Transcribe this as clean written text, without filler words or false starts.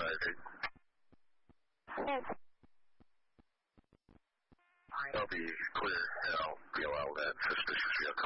Yes. I'll be clear, and I'll be allowed that suspicious vehicle